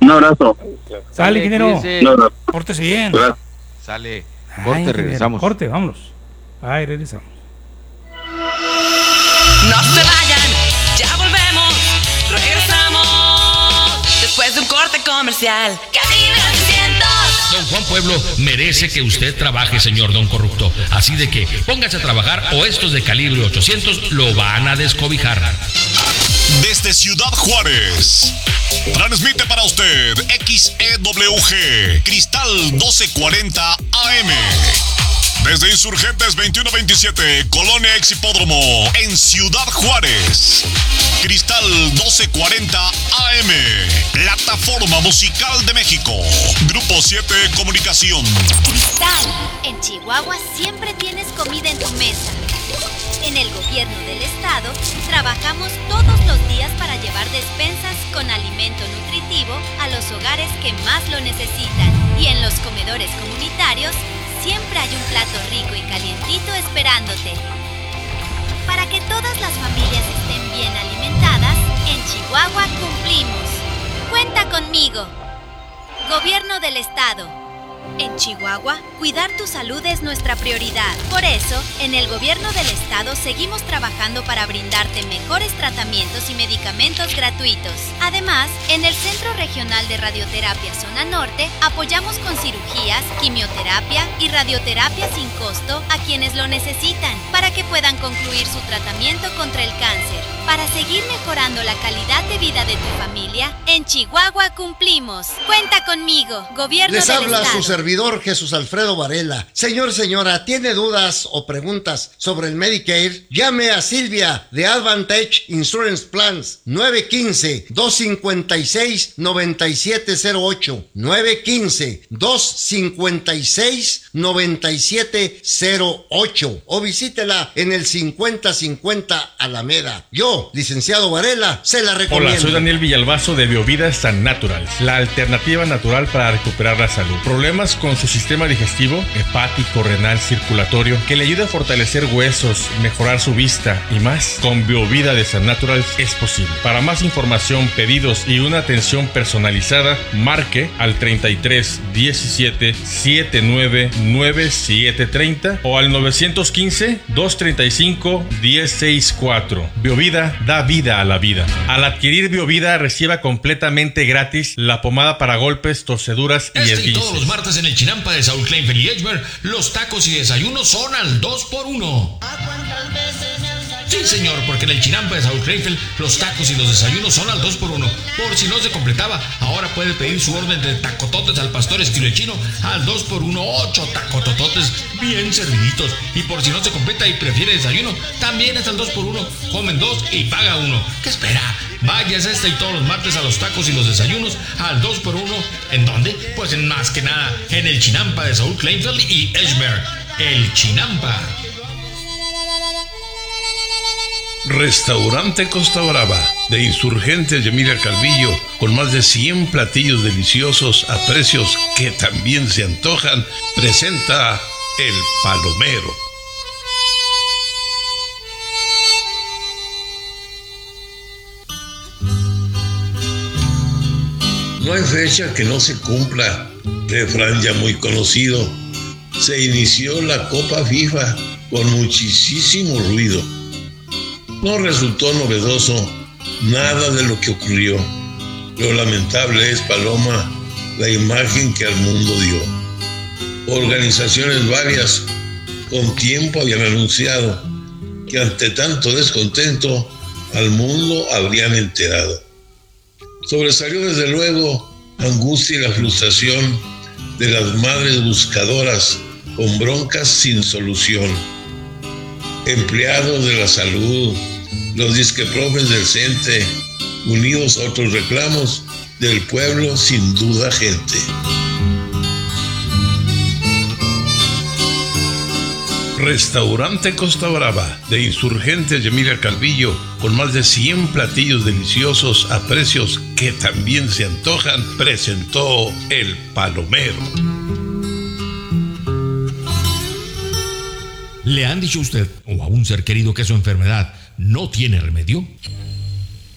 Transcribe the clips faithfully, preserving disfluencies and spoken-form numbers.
Un abrazo. Sale, ingeniero. No, Pórtese bien. Gracias. Sale. Ay, Corte, ingeniero, regresamos. Corte, vámonos. Ay, regresamos. No se vayan, ya volvemos, regresamos después de un corte comercial. Calibre ochocientos. Don Juan Pueblo merece que usted trabaje, señor don corrupto. Así de que póngase a trabajar o estos de calibre ochocientos lo van a descobijar. Desde Ciudad Juárez, transmite para usted X E W G Cristal doce cuarenta A M. Desde Insurgentes veintiuno veintisiete, Colonia Ex Hipódromo, en Ciudad Juárez. Cristal doce cuarenta A M, Plataforma Musical de México. Grupo siete Comunicación. Cristal, en Chihuahua siempre tienes comida en tu mesa. En el gobierno del estado, trabajamos todos los días para llevar despensas con alimento nutritivo a los hogares que más lo necesitan. Y en los comedores comunitarios, siempre hay un plato rico y calientito esperándote. Para que todas las familias estén bien alimentadas, en Chihuahua cumplimos. Cuenta conmigo. Gobierno del Estado. En Chihuahua, cuidar tu salud es nuestra prioridad. Por eso, en el Gobierno del Estado seguimos trabajando para brindarte mejores tratamientos y medicamentos gratuitos. Además, en el Centro Regional de Radioterapia Zona Norte, apoyamos con cirugías, quimioterapia y radioterapia sin costo a quienes lo necesitan, para que puedan concluir su tratamiento contra el cáncer. Para seguir mejorando la calidad de vida de tu familia, en Chihuahua cumplimos. Cuenta conmigo, Gobierno Les del habla Estado. su servidor Jesús Alfredo Varela. Señor, señora, ¿tiene dudas o preguntas sobre el Medicare? Llame a Silvia de Advantage Insurance Plans nueve uno cinco, dos cinco seis, nueve siete cero ocho nueve uno cinco, dos cinco seis, nueve siete cero ocho o visítela en el cincuenta cincuenta Alameda. Yo, licenciado Varela, se la recomiendo. Hola, soy Daniel Villalbazo de Biovida San Natural, la alternativa natural para recuperar la salud. Problemas con su sistema digestivo, hepático, renal, circulatorio, que le ayude a fortalecer huesos, mejorar su vista y más. Con Biovida de San Natural es posible. Para más información, pedidos y una atención personalizada, marque al treinta y tres diecisiete setenta y nueve noventa y siete treinta o al nueve uno cinco, dos treinta y cinco, diez sesenta y cuatro. Biovida da vida a la vida. Al adquirir Biovida, reciba completamente gratis la pomada para golpes, torceduras y Este y esguinces. todos los martes en el Chinampa de Saúl Kleinfeld y Edgemer, los tacos y desayunos son al dos por uno. Sí, señor, porque en el Chinampa de Saúl Kleinfeld, los tacos y los desayunos son al dos por uno. Por si no se completaba, ahora puede pedir su orden de tacototes al pastor estilo chino al dos por uno, ocho tacotototes bien serviditos. Y por si no se completa y prefiere desayuno, también es al dos por uno. Comen dos y paga uno. ¿Qué espera? Váyase este y todos los martes a los tacos y los desayunos al dos por uno. ¿En dónde? Pues en más que nada en el Chinampa de Saúl Kleinfeld y Edgemer. El Chinampa. Restaurante Costa Brava, de Insurgentes de Emilia Calvillo, con más de cien platillos deliciosos a precios que también se antojan, presenta El Palomero. No hay fecha que no se cumpla, refrán ya muy conocido. Se inició la Copa FIFA con muchísimo ruido. No resultó novedoso nada de lo que ocurrió. Lo lamentable es, Paloma, la imagen que al mundo dio. Organizaciones varias con tiempo habían anunciado que ante tanto descontento al mundo habrían enterado. Sobresalió desde luego la angustia y la frustración de las madres buscadoras con broncas sin solución. Empleados de la salud, los disqueprofes del CENTE, unidos a otros reclamos del pueblo, sin duda gente. Restaurante Costa Brava, de Insurgentes de Emilia Calvillo, con más de cien platillos deliciosos a precios que también se antojan, presentó El Palomero. ¿Le han dicho a usted o a un ser querido que su enfermedad no tiene remedio?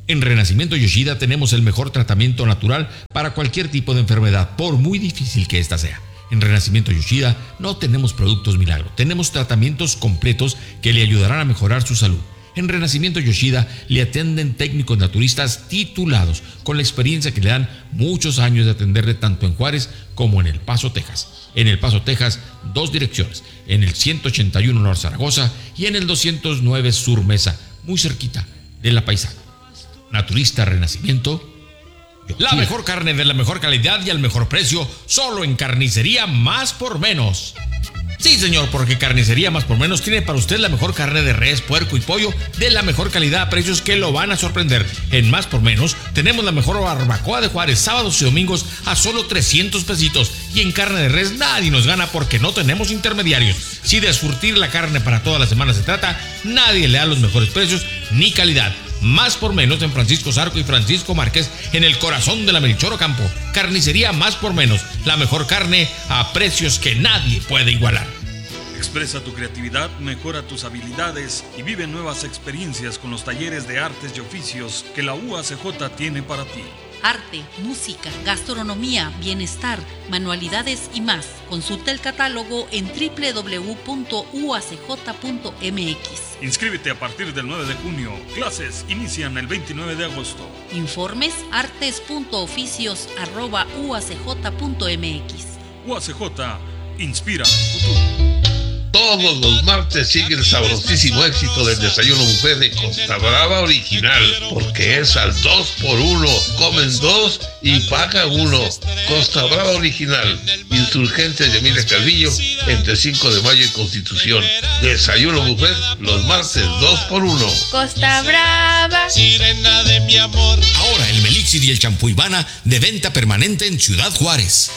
En Renacimiento Yoshida tenemos el mejor tratamiento natural para cualquier tipo de enfermedad, por muy difícil que ésta sea. En Renacimiento Yoshida no tenemos productos milagro, tenemos tratamientos completos que le ayudarán a mejorar su salud. En Renacimiento Yoshida le atienden técnicos naturistas titulados con la experiencia que le dan muchos años de atenderle tanto en Juárez como en El Paso, Texas. En El Paso, Texas, dos direcciones, en el ciento ochenta y uno Norte Zaragoza y en el doscientos nueve Sur Mesa, muy cerquita de La Paisana. Naturista Renacimiento Yoshida. La mejor carne de la mejor calidad y al mejor precio, solo en Carnicería Más por Menos. Sí, señor, porque Carnicería Más por Menos tiene para usted la mejor carne de res, puerco y pollo de la mejor calidad a precios que lo van a sorprender. En Más por Menos tenemos la mejor barbacoa de Juárez, sábados y domingos a solo trescientos pesitos. Y en carne de res nadie nos gana porque no tenemos intermediarios. Si de surtir la carne para toda la semana se trata, nadie le da los mejores precios ni calidad. Más por Menos en Francisco Zarco y Francisco Márquez, en el corazón de la Melchor Ocampo. Carnicería Más por Menos, la mejor carne a precios que nadie puede igualar. Expresa tu creatividad, mejora tus habilidades y vive nuevas experiencias con los talleres de artes y oficios que la U A C J tiene para ti. Arte, música, gastronomía, bienestar, manualidades y más. Consulta el catálogo en doble u doble u doble u punto u a c j punto m x. Inscríbete a partir del nueve de junio. Clases inician el veintinueve de agosto. Informes artes punto oficios arroba u a c j punto m x. U A C J inspira el futuro. Todos los martes sigue el sabrosísimo éxito del desayuno buffet de Costa Brava Original, porque es al dos por uno, comen dos y pagan uno. Costa Brava Original, Insurgentes de Emilia Calvillo, entre cinco de mayo y Constitución. Desayuno buffet los martes dos por uno. Costa Brava, sirena de mi amor. Ahora el Melixir y el champú Ivana de venta permanente en Ciudad Juárez.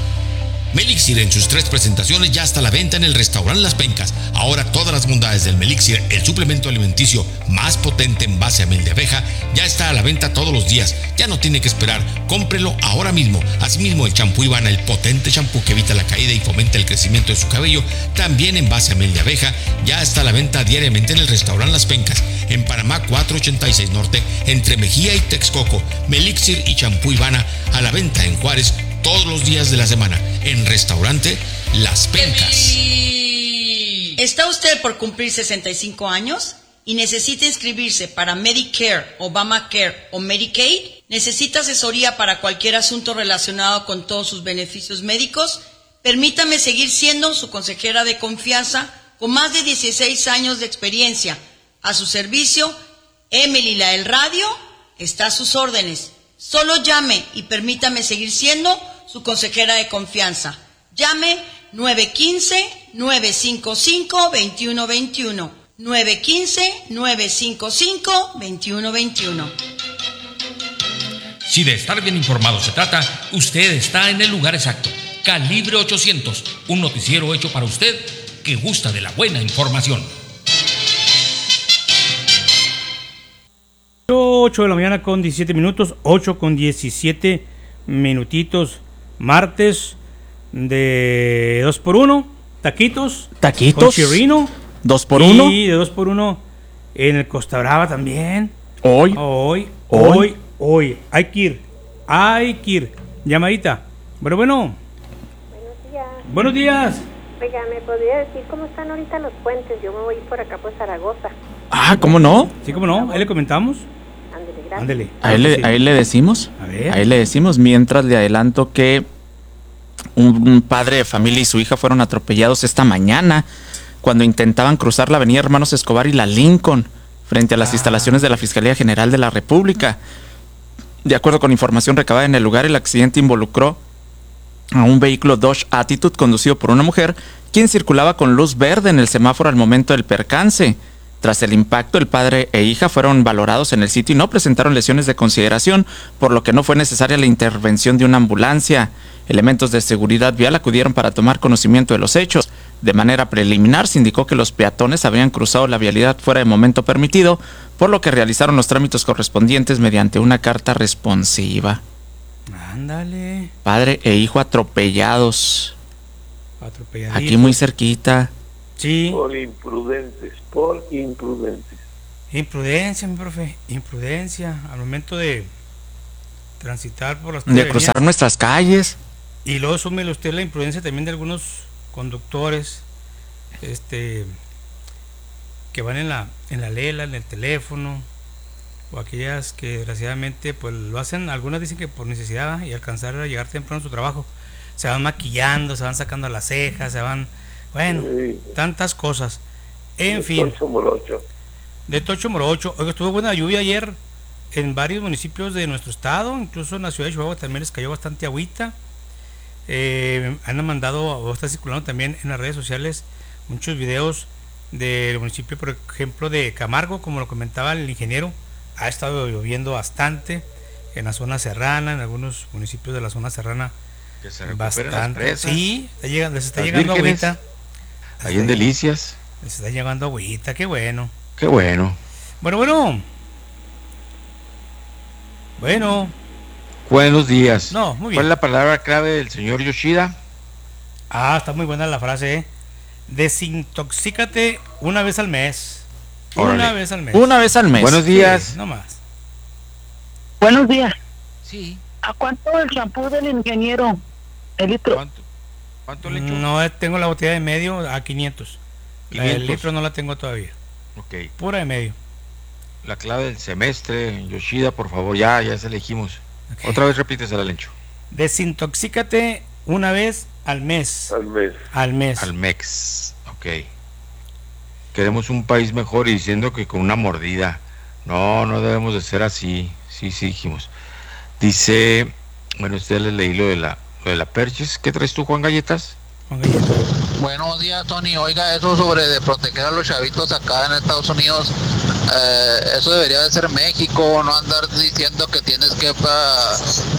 Melixir en sus tres presentaciones ya está a la venta en el restaurante Las Pencas. Ahora todas las bondades del Melixir, el suplemento alimenticio más potente en base a miel de abeja, ya está a la venta todos los días. Ya no tiene que esperar, cómprelo ahora mismo. Asimismo el champú Ivana, el potente champú que evita la caída y fomenta el crecimiento de su cabello, también en base a miel de abeja, ya está a la venta diariamente en el restaurante Las Pencas, en Panamá cuatrocientos ochenta y seis Norte, entre Mejía y Texcoco. Melixir y champú Ivana a la venta en Juárez todos los días de la semana, en restaurante Las Pencas. ¿Está usted por cumplir sesenta y cinco años y necesita inscribirse para Medicare, Obamacare o Medicaid? ¿Necesita asesoría para cualquier asunto relacionado con todos sus beneficios médicos? Permítame seguir siendo su consejera de confianza con más de dieciséis años de experiencia. A su servicio, Emily la del Radio está a sus órdenes. Solo llame y permítame seguir siendo su consejera de confianza. Llame nueve uno cinco, nueve cinco cinco, dos uno dos uno. nueve uno cinco, nueve cinco cinco, dos uno dos uno. Si de estar bien informado se trata, usted está en el lugar exacto. Calibre ochocientos, un noticiero hecho para usted que gusta de la buena información. ocho de la mañana con diecisiete minutos, ocho con diecisiete minutitos, martes de dos por uno, taquitos, taquitos, con chirrino, dos por uno, y de dos por uno en el Costa Brava también. Hoy, hoy, hoy, hoy, hoy, hay que ir, hay que ir, llamadita. Bueno, bueno. Buenos días. Buenos días. Oiga, ¿me podría decir cómo están ahorita los puentes? Yo me voy por acá por Zaragoza. Ah, ¿cómo no? Sí, ¿cómo no? Ahí le comentamos. Ándele, gracias. Ándele. Ahí le, ahí le decimos. A ver. Ahí le decimos, mientras le adelanto que un, un padre de familia y su hija fueron atropellados esta mañana cuando intentaban cruzar la avenida Hermanos Escobar y la Lincoln frente a las ah. instalaciones de la Fiscalía General de la República. De acuerdo con información recabada en el lugar, el accidente involucró a un vehículo Dodge Attitude conducido por una mujer quien circulaba con luz verde en el semáforo al momento del percance. Tras el impacto, el padre e hija fueron valorados en el sitio y no presentaron lesiones de consideración, por lo que no fue necesaria la intervención de una ambulancia. Elementos de seguridad vial acudieron para tomar conocimiento de los hechos. De manera preliminar se indicó que los peatones habían cruzado la vialidad fuera de momento permitido, por lo que realizaron los trámites correspondientes mediante una carta responsiva. Ándale. Padre e hijo atropellados. Atropelladitos. Aquí muy cerquita. Sí. Por imprudentes, por imprudentes. Imprudencia, mi profe, imprudencia al momento de transitar por las de cruzar nuestras calles. Y luego súmele usted la imprudencia también de algunos conductores este que van en la en la lela, en el teléfono, o aquellas que desgraciadamente pues lo hacen, algunas dicen que por necesidad y alcanzar a llegar temprano a su trabajo, se van maquillando, se van sacando las cejas, se van, bueno, sí. tantas cosas. En de fin. Tocho Morocho. De Tocho Morocho. Oiga, estuvo buena lluvia ayer en varios municipios de nuestro estado, incluso en la ciudad de Chihuahua también les cayó bastante agüita. Eh, han mandado, o está circulando también en las redes sociales, muchos videos del municipio, por ejemplo, de Camargo, como lo comentaba el ingeniero. Ha estado lloviendo bastante en la zona serrana, en algunos municipios de la zona serrana. Que se bastante. Sí, está llegando, les está las llegando vírgenes, agüita. Ahí en Delicias. Les está llegando agüita, qué bueno. Qué bueno. Bueno, bueno. Bueno. Buenos días. No, muy bien. ¿Cuál es la palabra clave del señor Yoshida? Ah, está muy buena la frase, ¿eh? Desintoxícate una vez al mes. Órale. Una vez al mes. Una vez al mes. Buenos días. Sí, no más. Buenos días. Sí. ¿A cuánto el champú del ingeniero? El litro. ¿Cuánto, cuánto le echó? No, tengo la botella de medio a quinientos. La del litro no la tengo todavía. Ok. Pura de medio. La clave del semestre, Yoshida, por favor, ya, ya se elegimos. Okay. Otra vez repítesela, Lencho. Desintoxícate una vez al mes. Al mes. Al mes. Al mes. Ok. Queremos un país mejor y diciendo que con una mordida. No, no debemos de ser así. Sí, sí, dijimos. Dice, bueno, usted le leí lo de la, lo de la Perches. ¿Qué traes tú, Juan Galletas? Juan Galletas. Buenos días, Tony. Oiga, eso sobre de proteger a los chavitos acá en Estados Unidos, eh, eso debería de ser México, no andar diciendo que tienes que pa,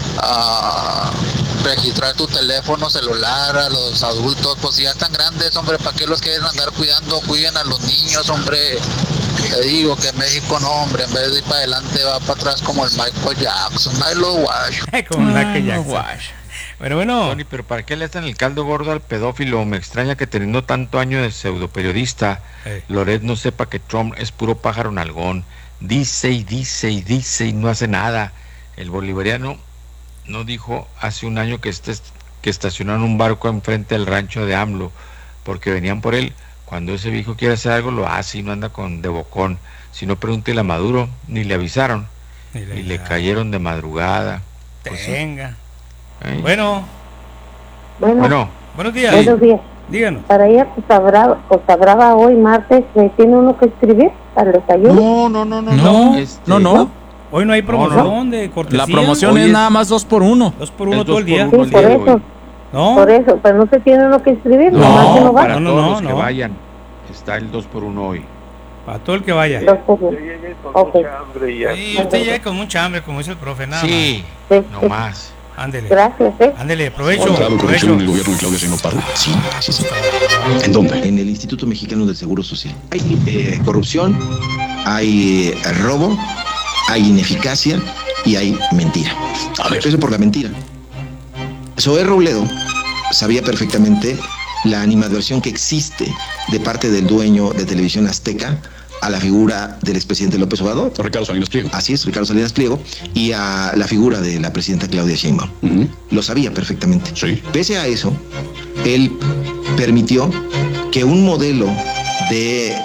a, registrar tu teléfono celular a los adultos, pues si ya están grandes, hombre, ¿para qué los quieren andar cuidando? Cuiden a los niños, hombre. Te digo que México no, hombre, en vez de ir para adelante va para atrás como el Michael Jackson. I lo wash. Como el Michael Jackson. Wash. Pero bueno. Tony, pero ¿para qué le hacen el caldo gordo al pedófilo? Me extraña que teniendo tanto año de pseudoperiodista, hey. Loret no sepa que Trump es puro pájaro nalgón. Dice y dice y dice y no hace nada. El bolivariano no dijo hace un año que, este, que estacionaron un barco enfrente del rancho de AMLO porque venían por él. Cuando ese viejo quiere hacer algo, lo hace y no anda con de bocón. Si no, pregúntele a Maduro, ni le avisaron. Ni le y le cayeron de madrugada. Venga. Pues, ¿eh? Bueno. Bueno. Bueno. Buenos días. Buenos días. Díganos. Para ir a Costa Brava, Costa Brava hoy, martes, ¿tiene uno que escribir para el desayuno? No, no, no, no. No, este, no, no. Hoy no hay promoción no, no. de cortesía. La promoción es, es nada más dos por uno. Dos por uno todo el día. Sí, por eso. ¿No? Por eso, pero no se tiene uno que escribir. No, nomás que no va. para no, todos no, los no. que vayan. Está el dos por uno hoy. Para todo el que vaya. dos por uno. Yo llegué con okay. mucha hambre y ya. Sí, usted llega con mucha hambre, como dice el profe, nada sí, más. Sí, no más. Ándele. Gracias, ¿eh? Ándele, aprovecho. ¿Encontrado corrupción en el aprovecho. gobierno de Claudia Sheinbaum Pardo? Sí, sí, sí. ¿En dónde? En el Instituto Mexicano del Seguro Social. Hay eh, corrupción, hay eh, robo, hay ineficacia y hay mentira. A ver. Eso por la mentira. Zoé Robledo sabía perfectamente la animadversión que existe de parte del dueño de Televisión Azteca a la figura del expresidente López Obrador. Ricardo Salinas Pliego. Así es, Ricardo Salinas Pliego, y a la figura de la presidenta Claudia Sheinbaum. Uh-huh. Lo sabía perfectamente. Sí. Pese a eso, él permitió que un modelo de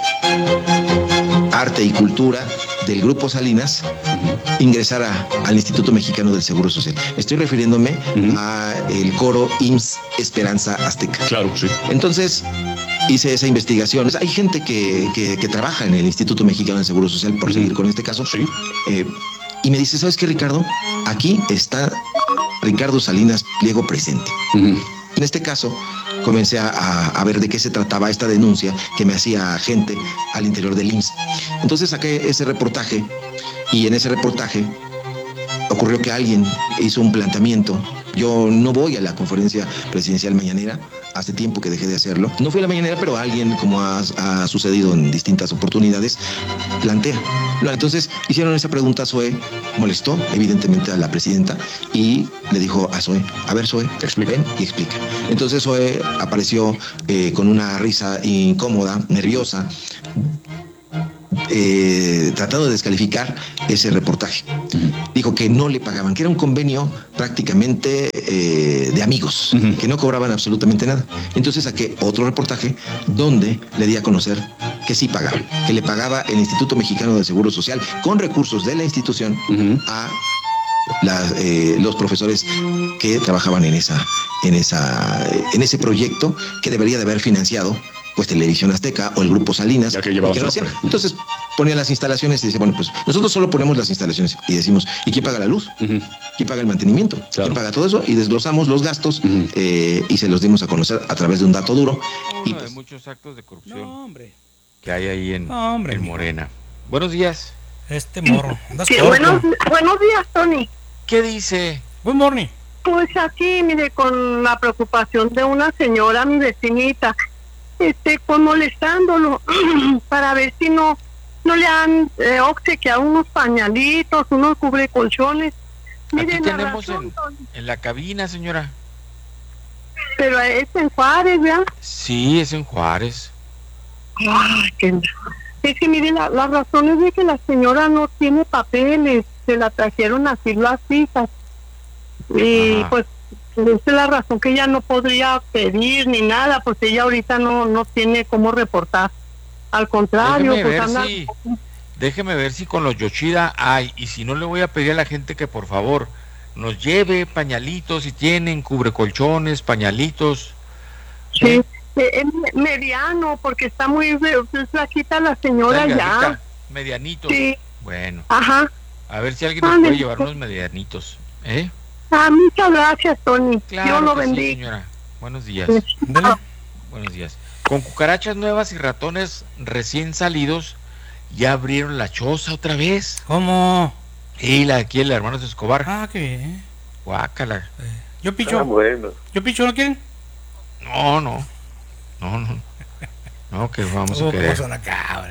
arte y cultura del Grupo Salinas uh-huh. ingresara al Instituto Mexicano del Seguro Social. Estoy refiriéndome uh-huh. a el coro I M S S Esperanza Azteca. Claro, sí. Entonces, hice esa investigación. Hay gente que, que, que trabaja en el Instituto Mexicano del Seguro Social, por uh-huh. seguir con este caso. Sí. Eh, y me dice, ¿sabes qué, Ricardo? Aquí está Ricardo Salinas Pliego presente. Uh-huh. En este caso, comencé a, a ver de qué se trataba esta denuncia que me hacía gente al interior del I M S S. Entonces saqué ese reportaje y en ese reportaje ocurrió que alguien hizo un planteamiento. Yo no voy a la conferencia presidencial mañanera, hace tiempo que dejé de hacerlo. No fui a la mañanera, pero alguien, como ha, ha sucedido en distintas oportunidades, plantea. Entonces hicieron esa pregunta a Zoé, molestó evidentemente a la presidenta y le dijo a Zoé, a ver Zoé, explica. Ven y explica. Entonces Zoé apareció eh, con una risa incómoda, nerviosa, eh, tratando de descalificar ese reportaje. Uh-huh. Dijo que no le pagaban, que era un convenio prácticamente eh, de amigos, uh-huh. que no cobraban absolutamente nada. Entonces saqué otro reportaje donde le di a conocer que sí pagaban, que le pagaba el Instituto Mexicano del Seguro Social con recursos de la institución uh-huh. a la, eh, los profesores que trabajaban en esa, en esa, en ese proyecto que debería de haber financiado pues Televisión Azteca o el Grupo Salinas. Ya que llevaba que no hacían. Entonces ponía las instalaciones y dice, bueno, pues nosotros solo ponemos las instalaciones y decimos, ¿y quién paga la luz? Uh-huh. ¿Quién paga el mantenimiento? Claro. ¿Quién paga todo eso? Y desglosamos los gastos uh-huh. eh, y se los dimos a conocer a través de un dato duro. Uno y de pues, muchos actos de corrupción no, hombre. que hay ahí en, no, hombre, en Morena. Buenos días. Este morro. Sí, buenos, buenos días, Tony. ¿Qué dice? Good morning. Pues aquí, mire, con la preocupación de una señora, mi vecinita, este, pues molestándolo para ver si no no le han eh, obsequiado unos pañalitos, unos cubrecolchones. Mire, aquí tenemos razón, en, en la cabina, señora. Pero es en Juárez, ¿verdad? Sí, es en Juárez. Ay, qué... Es que mire, la, la razón es de que la señora no tiene papeles, se la trajeron así las hijas. Y ajá. pues esa es la razón que ella no podría pedir ni nada, pues ella ahorita no no tiene cómo reportar. Al contrario, déjeme pues ver anda... si, déjeme ver si con los Yoshida hay, y si no le voy a pedir a la gente que por favor nos lleve pañalitos, si tienen cubrecolchones, pañalitos. Sí. ¿Eh? Es mediano, porque está muy flaquita la señora ya. Medianito. Sí. Bueno. Ajá. A ver si alguien nos puede llevar unos medianitos. ¿Eh? Ah, muchas gracias, Tony. Claro Dios lo que bendiga. Sí, señora. Buenos días. Sí. Ah. Buenos días. Con cucarachas nuevas y ratones recién salidos, ya abrieron la choza otra vez. ¿Cómo? Y la aquí el hermano de Escobar. Ah, qué bien. Guácala. Eh, yo picho. Ah, bueno. Yo picho, ¿no quieren? No, no. No, no. No, que vamos oh, a querer. Son acá,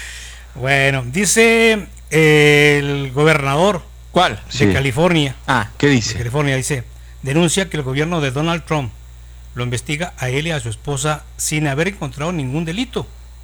bueno, dice eh, el gobernador. ¿Cuál? De sí. California. Ah, ¿qué dice? De California dice, denuncia que el gobierno de Donald Trump lo investiga a él y a su esposa sin haber encontrado ningún delito.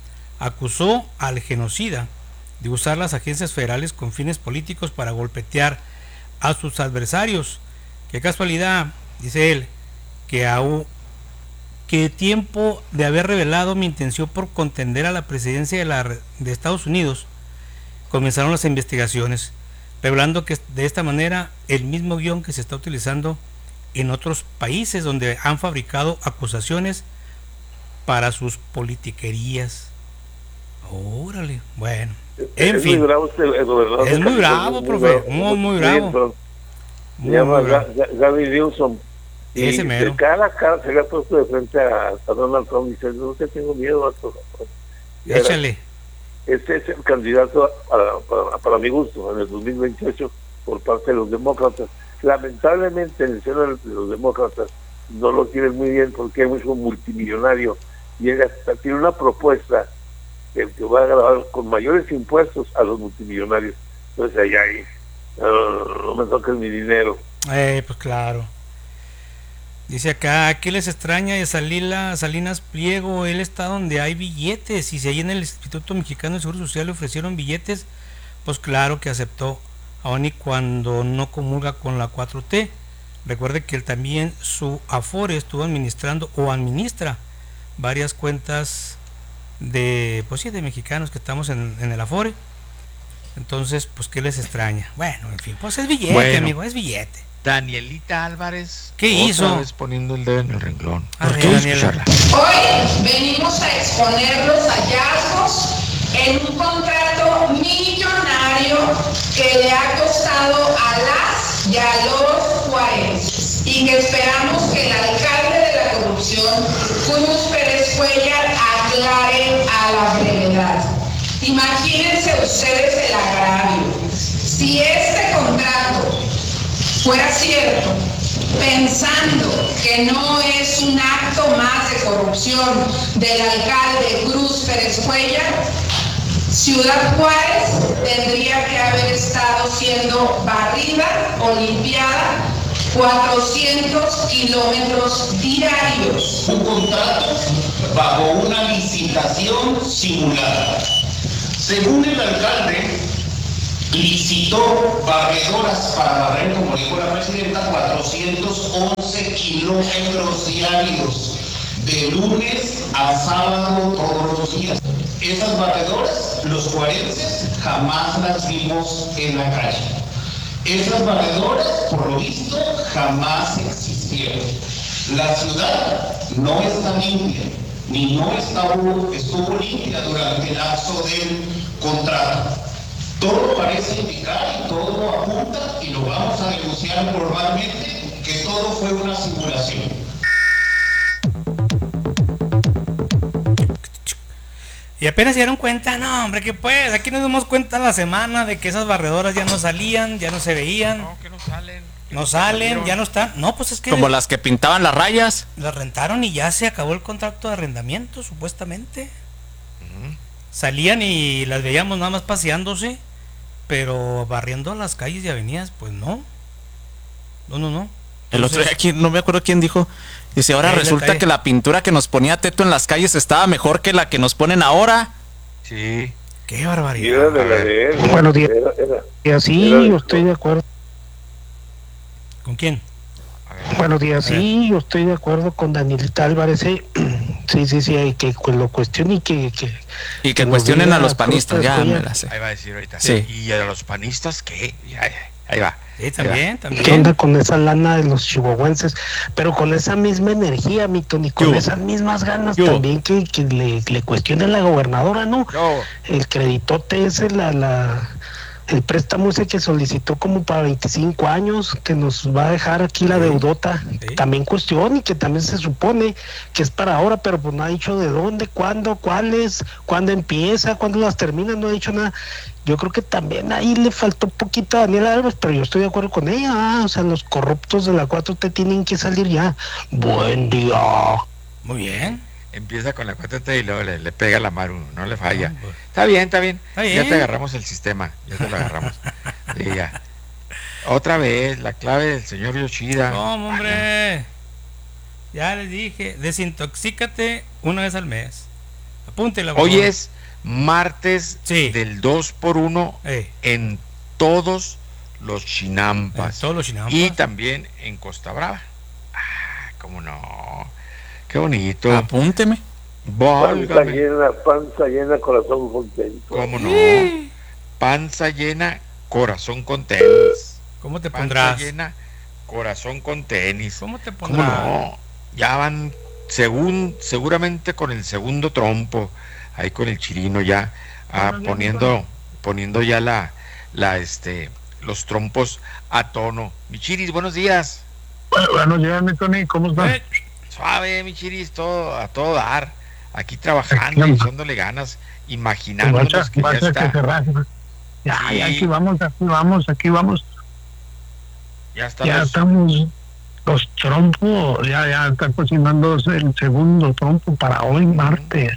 Acusó al genocida de usar las agencias federales con fines políticos para golpetear a sus adversarios. Qué casualidad, dice él, que aún que tiempo de haber revelado mi intención por contender a la presidencia de, la, de Estados Unidos, comenzaron las investigaciones, revelando que de esta manera el mismo guión que se está utilizando en otros países donde han fabricado acusaciones para sus politiquerías. Órale, bueno, en es fin. Muy bravo este, el gobernador es muy bravo, muy profe, bravo, muy, muy bravo. Se llama Gavin Newsom. Y ese mero. de cara a cara se le ha puesto de frente a, a Donald Trump y dice, no te tengo miedo a todo. Échale. Este es el candidato para, para, para mi gusto en el dos mil veintiocho por parte de los demócratas. Lamentablemente en el seno de los demócratas no lo quieren muy bien porque es un multimillonario y él hasta tiene una propuesta que, que va a grabar con mayores impuestos a los multimillonarios. Entonces ahí, ahí no, no me toques mi dinero. Eh, pues claro. Dice acá, ¿qué les extraña de Salila, Salinas Pliego? Él está donde hay billetes, y si ahí en el Instituto Mexicano de Seguro Social le ofrecieron billetes, pues claro que aceptó, aun y cuando no comulga con la cuatro T. Recuerde que él también, su Afore, estuvo administrando o administra varias cuentas de, pues sí, de mexicanos que estamos en, en el Afore. Entonces, pues, ¿qué les extraña? Bueno, en fin, pues es billete, bueno, amigo, es billete. Danielita Álvarez, ¿qué hizo? Otra vez poniendo el dedo en el renglón. ¿Por qué escucharla? Hoy venimos a exponer los hallazgos en un contrato millonario que le ha costado a las y a los juarenses y que esperamos que el alcalde de la corrupción, Cruz Pérez Cuellar, aclare a la brevedad. Imagínense ustedes el agravio. Si este contrato fuera cierto, pensando que no es un acto más de corrupción del alcalde Cruz Pérez Cuellar, Ciudad Juárez tendría que haber estado siendo barrida o limpiada cuatrocientos kilómetros diarios. Un contrato bajo una licitación simulada. Según el alcalde, licitó barredoras para barrer, como dijo la presidenta, cuatrocientos once kilómetros diarios, de lunes a sábado todos los días. Esas barredoras, los juarenses jamás las vimos en la calle. Esas barredoras, por lo visto, jamás existieron. La ciudad no está limpia, ni no estuvo, estuvo limpia durante el lapso del contrato. Todo parece indicar y todo apunta, y lo vamos a denunciar formalmente, que todo fue una simulación. Y apenas se dieron cuenta, no, hombre, que pues, aquí nos dimos cuenta la semana de que esas barredoras ya no salían, ya no se veían. No, que no salen. No salen, ya no están. No, pues es que... Como las que pintaban las rayas. Las rentaron y ya se acabó el contrato de arrendamiento, supuestamente. Uh-huh. Salían y las veíamos nada más paseándose, pero barriendo las calles y avenidas, pues no. No, no, no. El otro día, aquí, no me acuerdo quién dijo, dice, ahora resulta que la pintura que nos ponía Teto en las calles estaba mejor que la que nos ponen ahora. Sí. Qué barbaridad. Era de la de él. Buenos días. Era, era, y así era de yo estoy de acuerdo. ¿Con quién? Buenos días, sí, yo estoy de acuerdo con Danielita Álvarez. ¿eh? Sí, sí, sí, que lo cuestione y que... que y que, que cuestionen a los panistas, ya me la sé. Ahí va a decir ahorita. Sí. ¿Y a los panistas qué? Ya, ya, ahí va. Sí, también, también. ¿Qué onda con esa lana de los chihuahuenses? Pero con esa misma energía, mi Tony, con Yo. esas mismas ganas Yo. también que, que le, le cuestione a la gobernadora, ¿no? Yo. El creditote ese, la, la, el préstamo ese que solicitó como para veinticinco años, que nos va a dejar aquí la deudota, sí. También cuestión y que también se supone que es para ahora, pero pues no ha dicho de dónde, cuándo, cuáles, cuándo empieza, cuándo las termina, no ha dicho nada. Yo creo que también ahí le faltó un poquito a Daniela Álvarez, pero yo estoy de acuerdo con ella. Ah, o sea, los corruptos de la cuatro T tienen que salir ya. Buen día. Muy bien. Empieza con la cuatro T y luego le, le pega la mar uno, no le falla. No, pues. Está bien, está bien. Está bien. Ya te agarramos el sistema, ya te lo agarramos. Sí, ya. Otra vez, la clave del señor Yoshida. No, hombre. Ya les dije, desintoxícate una vez al mes. Apúntela. Hoy es martes sí. del dos por uno eh. en todos los chinampas. En todos los chinampas. Y también en Costa Brava. Ah, cómo no. Qué bonito. Apúnteme. Panza llena, panza llena, corazón contento. Cómo no. Sí. Panza llena, corazón con tenis. ¿Cómo te pondrás? Panza llena, corazón con tenis. ¿Cómo te pondrás? ¿Cómo no? Ya van, según, seguramente con el segundo trompo. Ahí con el Chirino ya ah, poniendo poniendo ya la la este los trompos a tono. Mi Chiris, buenos días. Bueno, buenos días, mi Tony, ¿cómo estás? Eh, suave, mi Chiris, todo a todo dar. Aquí trabajando, echándole ganas, imaginándonos que ya está. Que ya, sí. ya, aquí vamos, aquí vamos, aquí vamos. Ya estamos. Ya estamos los trompos, ya ya está cocinándose el segundo trompo para hoy martes.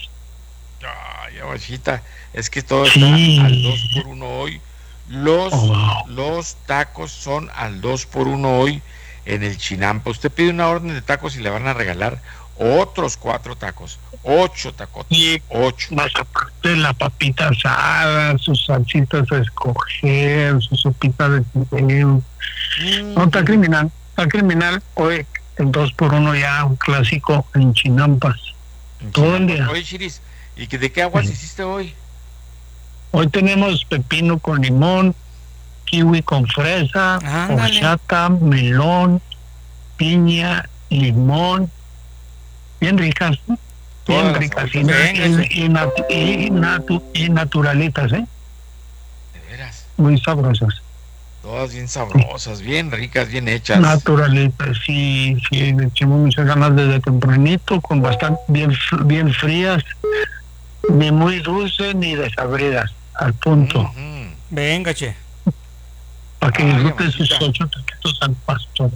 Bachita, es que todo está sí. al dos por uno hoy. Los, oh, wow. los tacos son al dos por uno hoy en el Chinampa. Usted pide una orden de tacos y le van a regalar otros cuatro tacos, ocho tacos, y ocho. Más aparte la papita asada, sus salsitas a escoger, su sopita de fideo. Mm. No, está criminal, está criminal. Hoy el dos por uno ya un clásico en Chinampas. En todo Chinampas. el día. Oye, Chiris, ¿y de qué aguas sí. hiciste hoy? Hoy tenemos pepino con limón, kiwi con fresa, horchata, melón, piña, limón. Bien ricas, ¿no? Bien ricas y, y, y, natu, y, natu, y naturalitas, ¿eh? De veras. Muy sabrosas. Todas bien sabrosas, bien ricas, bien hechas. Naturalitas, sí, sí, le echamos muchas ganas desde tempranito, con bastante, bien, bien frías, ni muy dulces ni desabridas, al punto. Uh-huh. Venga, che. Para que disfruten sus ocho taquitos al pastor.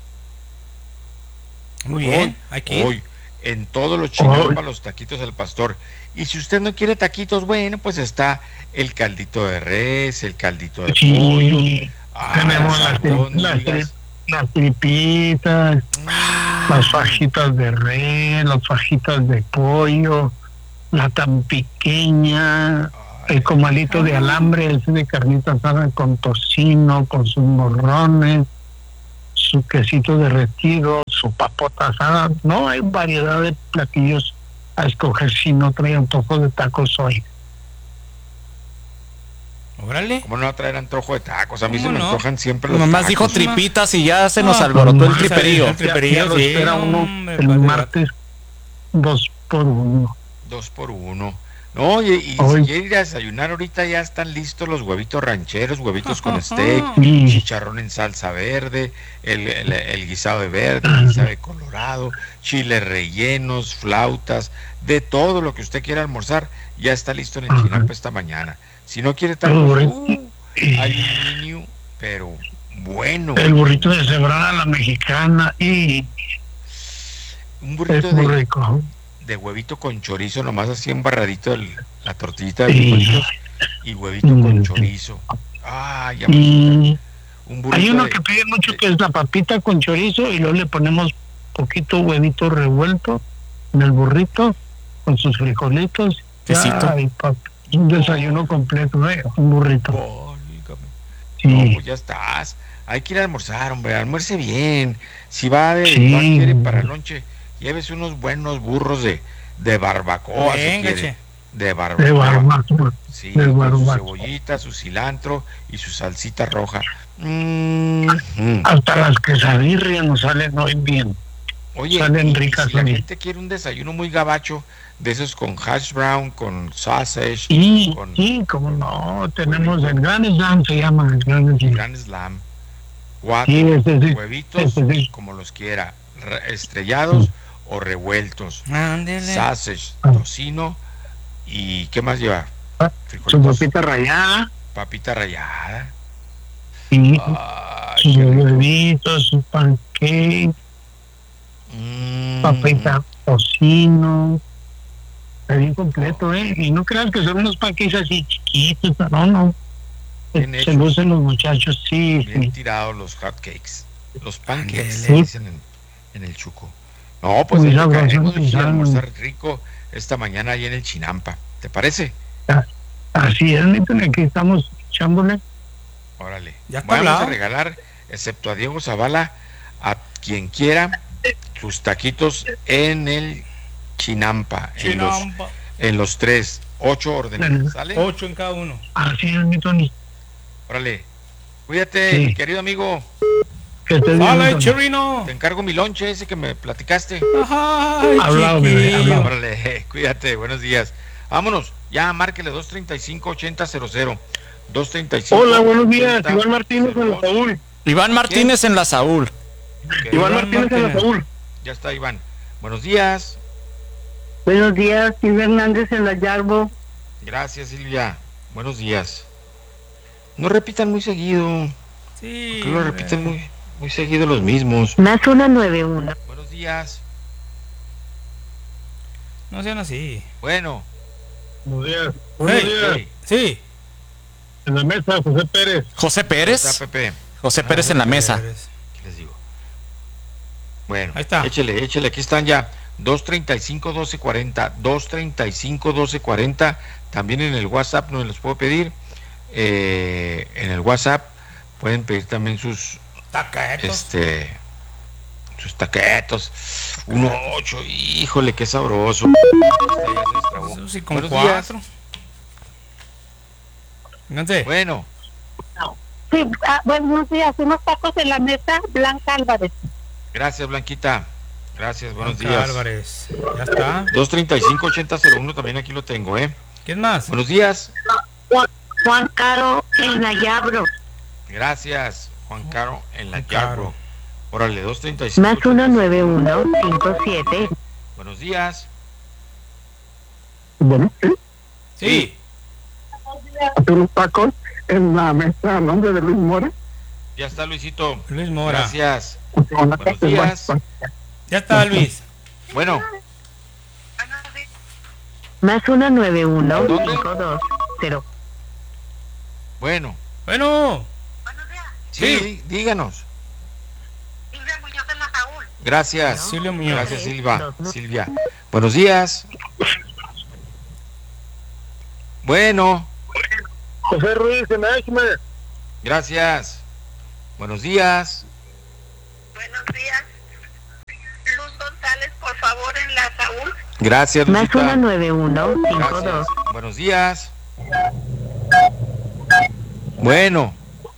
Muy bien, aquí. Hoy, en todos los chinampas, los taquitos al pastor. Y si usted no quiere taquitos, bueno, pues está el caldito de res, el caldito de sí, pollo. Ah, tenemos las, las, las, las tripitas, ah. las fajitas de res, las fajitas de pollo, la tan pequeña, el comalito de alambre, ese de carnita asada con tocino, con sus morrones, su quesito derretido, su papota asada. No, hay variedad de platillos a escoger si no trae antojo de tacos hoy. Órale. ¿Cómo no va a traer antojo de tacos? A mí se me no? antojan siempre los Nomás tacos. dijo tripitas y ya se nos No, alborotó el nomás triperío. el triperío, ya, ya sí, espera uno hombre, el padre. martes dos por uno. Dos por uno. No, y, y si quiere ir a desayunar ahorita ya están listos los huevitos rancheros, huevitos con steak, Sí. chicharrón en salsa verde, el, el, el guisado de verde, el guisado de colorado, chiles rellenos, flautas, de todo lo que usted quiera almorzar, ya está listo en el Chinampa esta mañana. Si no quiere tacos, uh, hay un menú, pero bueno. El burrito de cebrada, la mexicana, y un burrito es muy de, rico. de huevito con chorizo, nomás así embarradito el, la tortillita de Sí. frijolitos y huevito con Mm. chorizo. Ah, ya me Y un burrito hay uno de- que pide mucho que es la papita con chorizo y luego le ponemos poquito huevito revuelto en el burrito con sus frijolitos. Quesito. Ya, y pa- un desayuno completo, ¿eh? Un burrito. Válgame. Sí. No, pues ya estás. Hay que ir a almorzar, hombre. Almuerce bien. Si va de Sí. va, quiere para el lonche, llévese unos buenos burros de, de barbacoa. si Venga, quiere. che. De barbacoa. De barbacoa. Sí, de con su barbacoa. cebollita, su cilantro y su salsita roja. Mm, mm. Hasta las quesadillas nos salen hoy bien. Oye, Salen y- y ricas si la también. gente quiere un desayuno muy gabacho, de esos con hash brown, con sausage, Sí, con sí, como no, tenemos el Gran Slam, se llama el Gran Slam. Grand Slam, cuatro Sí, ese sí, huevitos, ese sí. como los quiera, re- estrellados o revueltos, Ándele. sausage, tocino y ¿qué más lleva? Su Frijolitos, papita rallada, papita rallada. y Ay, sus qué rico. huevitos, su pancake, Mm, papita, tocino. Está bien completo, ¿eh? Y no creas que son unos pancakes así chiquitos, no, no. Bien Se hechos. lucen los muchachos, sí, bien sí. tirados los hot cakes, los pancakes, Ándele. le dicen en, en el Chuco. No, pues Muy es lo que sabroso, hemos muy ido a sabroso. almorzar rico esta mañana ahí en el Chinampa. ¿Te parece? Así es, Nito, aquí estamos echándole. Órale. Ya está Vamos a hablado. regalar, excepto a Diego Zavala, a quien quiera, sus taquitos en el Chinampa. En los, Chinampa. en los tres, ocho órdenes. ¿Sale? Ocho en cada uno. Así es, mi Tony. Órale. Cuídate, Sí. mi querido amigo. Que estés bien, ¡Vale, Tony. Chirino! Te encargo mi lonche ese que me platicaste. ¡Ay, Hablado, chiquillo! bebé, hablado. Órale, cuídate, buenos días. Vámonos, ya márquele dos treinta y cinco, ochenta cero cero. dos treinta y cinco. Hola, buenos días, ochenta Iván Martínez en cero la dos. Saúl. Iván Martínez en la Saúl. Ok, Iván Martínez en la Saúl. Ya está, Iván. Buenos días. Buenos días, Silvia Hernández en la Yarbo. Gracias, Silvia. Buenos días. No repitan muy seguido. Sí. Que lo repiten muy, muy seguido los mismos. Más uno nueve uno. Buenos días. No sean así. Bueno. Buenos días. Buenos Hey, días. hey, Sí. En la mesa, José Pérez. José ¿cómo Pérez. está, Pepe? José Pérez en la mesa. ¿Qué les digo? Bueno, Ahí está. échele, échele, aquí están ya. dos treinta y cinco, doce cuarenta. dos treinta y cinco, doce cuarenta. También en el WhatsApp nos los puedo pedir. Eh, en el WhatsApp pueden pedir también sus Taquetos. este sus taquetos. uno ocho, híjole, qué sabroso. Este ya se destrabó. Eso sí, con Buenos días. cuatro. Fíjense. Bueno, Sí, ah, buenos días, unos tacos en la mesa, Blanca Álvarez. gracias, Blanquita. Gracias, buenos Blanca días. Álvarez. Ya está. dos treinta y cinco, ochenta cero uno también aquí lo tengo, ¿eh? ¿Quién más? Buenos días. Juan, Juan Caro en la Yabro. Gracias, Juan Caro en la Juan Caro. Yarbro. Órale, dos treinta y cinco. Más uno nueve uno cinco siete. Buenos días. Bueno, sí. Sí. Hacer los tacos en la mesa a nombre de Luis Mora. Ya está Luisito. Luis Mora. Gracias. Buenos Buenos días. Ya está, Luis. Bueno, Más uno nueve uno ¿Dónde? cinco dos cero. bueno. Bueno. Sí, Sí. díganos. Gracias. Silvia Muñoz. Gracias, Silva. Silvia. Buenos días. Bueno. José Ruiz, en Ashme. Gracias. Buenos días. Buenos días. Luz González, por favor, en la Saúl. Gracias, Más Lucita. uno nueve uno cinco dos. Gracias. Buenos días. Bueno.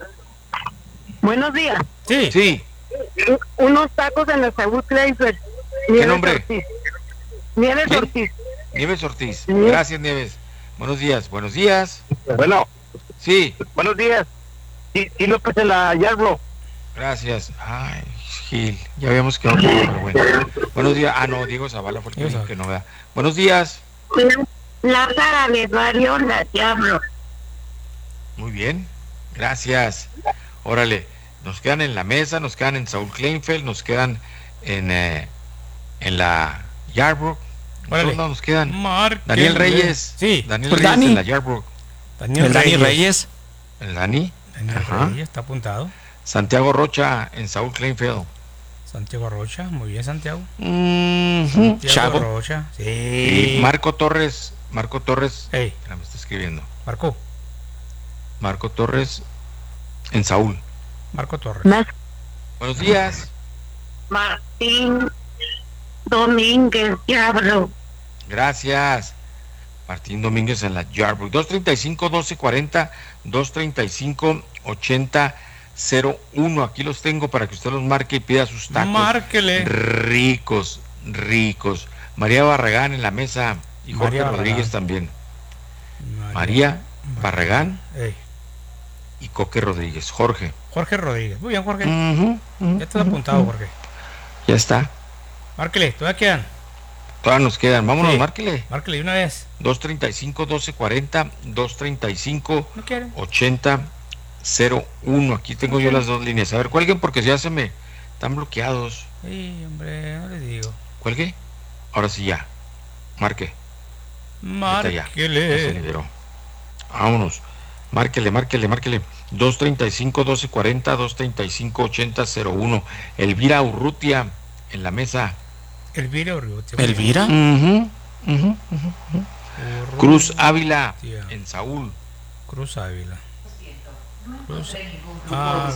Buenos días. Sí. Sí. Unos tacos en la Saúl Chrysler. ¿Qué nombre? Ortiz. Nieves ¿Quién? Ortiz. Nieves Ortiz. Sí. Gracias, Nieves. Buenos días. Buenos días. Bueno. Sí. Buenos días. Sí, sí, López en la Yarbro. Gracias. Ay, Gil. Ya habíamos quedado con pero bueno. Buenos días. Ah, no, Diego Zavala fue el que dijo que no vea. Buenos días. Lázara de Barrio La Diablo. Muy bien. Gracias. Órale. Nos quedan en la mesa, nos quedan en Saúl Kleinfeld, nos quedan en, eh, en la Yarbrough. ¿Dónde nos quedan? Márquenle. Daniel Reyes. Sí. Daniel Pues Reyes Dani. en la Yarbrough. Daniel El Dani Reyes. Reyes. El Dani. Daniel Ajá. Reyes está apuntado. Santiago Rocha en Saúl Kleinfeld. Santiago Rocha, muy bien, Santiago. Mm-hmm. Santiago Chavo. Rocha, sí. Y Marco Torres. Marco Torres. Hey. Espera, me está escribiendo. Marco. Marco Torres en Saúl. Marco Torres. Más Buenos días. Martín Domínguez Diablo. Gracias. Martín Domínguez en la Yarbrough. dos treinta y cinco, doce cuarenta, dos treinta y cinco, ochenta cero uno. Aquí los tengo para que usted los marque y pida sus tacos. Márquele. Ricos, ricos. María Barragán en la mesa y Jorge María Rodríguez Barragán. también. María, María Barragán Ey. y Coque Rodríguez. Jorge. Jorge Rodríguez. Muy bien, Jorge. Ujú, ujú, Ya te lo he apuntado, Jorge. Ya está. Márquele, todavía quedan. Todavía nos quedan. Vámonos, Sí. márquele. Márquele de una vez. dos treinta y cinco, doce cuarenta, dos treinta y cinco, ¿No quieren? ochenta cero uno. Aquí tengo yo las dos líneas. A ver, cuelguen porque ya se me están bloqueados. Sí, hombre, no les digo. ¿Cuelgue? Ahora sí ya. Marque. Ahorita ya. Ya se Márquele. liberó. Vámonos. Márquele, márquele, márquele. dos treinta y cinco, doce cuarenta, dos treinta y cinco, ochenta cero uno. Elvira Urrutia en la mesa. Elvira Urrutia. ¿Elvira? Ujú, ujú, ujú, ujú. Cruz Ávila Urrutia. en Saúl. Cruz Ávila. Cruz Ávila.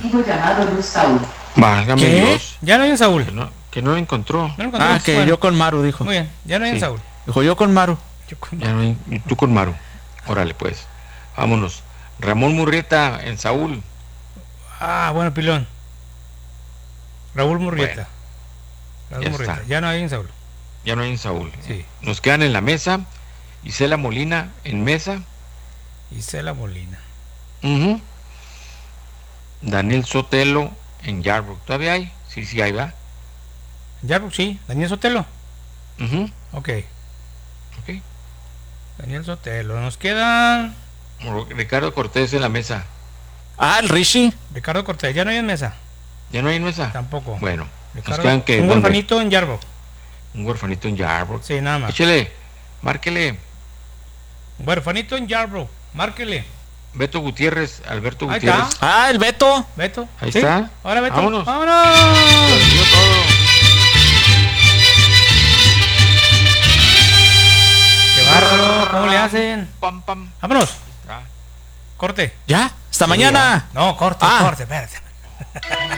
Válgame ¿Qué? Dios. Ya no hay en Saúl. Que no, que no lo encontró. No lo encontré. Ah, que Bueno, yo con Maru, dijo. Muy bien, ya no hay en Sí. Saúl. Dijo yo con Maru. Yo con- Ya no hay- y tú con Maru. Órale, pues. Vámonos. Ramón Murrieta en Saúl. Ah, bueno, pilón. Raúl Murrieta. Raúl ya Murrieta. está. Ya no hay en Saúl. Ya no hay en Saúl. Sí. Nos quedan en la mesa. Isela Molina en mesa. Isela Molina. Ujú. Daniel Sotelo en Yarbrough. ¿Todavía hay? Sí, sí, hay, ¿va? Yarbrough, sí. Daniel Sotelo. Ujú. Ok. Ok. Daniel Sotelo. Nos quedan Ricardo Cortés en la mesa. Ah, el Rishi. Ricardo Cortés. Ya no hay en mesa. ¿Ya no hay en mesa? Tampoco. Bueno. Nos Ricardo, quedan que. un ¿dónde? huerfanito en Yarbrough. Un huerfanito en Yarbrough. Sí, nada más. Échele. Márquele. Un huerfanito en Yarbrough. Márquele. Beto Gutiérrez, Alberto Ahí Gutiérrez. está. Ah, el Beto. Beto. Ahí ¿Sí? está. Ahora Beto. Vámonos. Vámonos. Lo dio todo. Qué bárbaro. ¿Cómo le hacen? Pam, pam. Vámonos. Ya. Corte. ¿Ya? Hasta mañana. No, corte, Ah. corte. Espérate.